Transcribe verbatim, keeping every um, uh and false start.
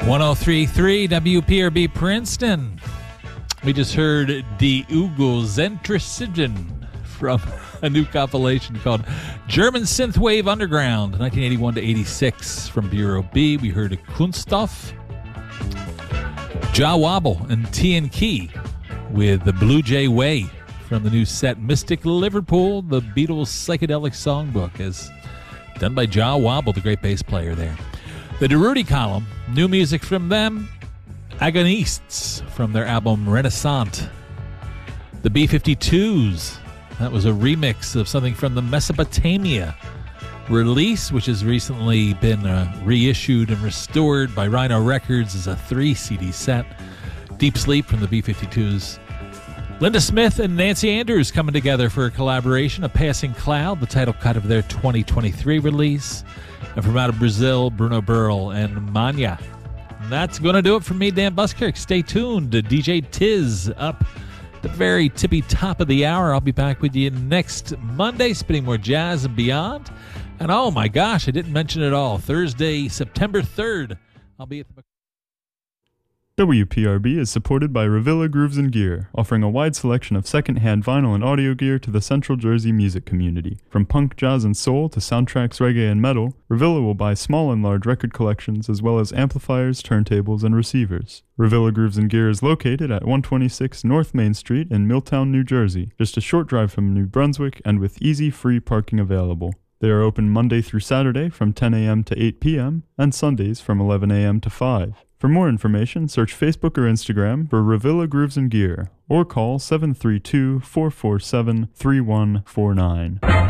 one oh three point three W P R B Princeton. We just heard Die Ugozentricigen from a new compilation called German Synthwave Underground, nineteen eighty-one to eighty-six from Bureau B. We heard Kunststoff, Jah Wobble, and T and Key with The Blue Jay Way from the new set Mystic Liverpool, the Beatles Psychedelic Songbook, as done by Jah Wobble, the great bass player there. The Deruti Column, new music from them, Agonists from their album Renaissance. The B fifty-twos, that was a remix of something from the Mesopotamia release, which has recently been uh, reissued and restored by Rhino Records as a three C D set. Deep Sleep from the B fifty-twos. Linda Smith and Nancy Andrews coming together for a collaboration, A Passing Cloud, the title cut of their twenty twenty-three release. And from out of Brazil, Bruno Burl and Manya. And that's going to do it for me, Dan Buskirk. Stay tuned to D J Tiz up the very tippy top of the hour. I'll be back with you next Monday, spinning more jazz and beyond. And oh my gosh, I didn't mention it all. Thursday, September third, I'll be at the... W P R B is supported by Revilla Grooves and Gear, offering a wide selection of second-hand vinyl and audio gear to the Central Jersey music community. From punk, jazz, and soul to soundtracks, reggae, and metal, Revilla will buy small and large record collections as well as amplifiers, turntables, and receivers. Revilla Grooves and Gear is located at one twenty-six North Main Street in Milltown, New Jersey, just a short drive from New Brunswick and with easy, free parking available. They are open Monday through Saturday from ten a.m. to eight p.m. and Sundays from eleven a.m. to five. For more information, search Facebook or Instagram for Revilla Grooves and Gear or call seven three two, four four seven, three one four nine.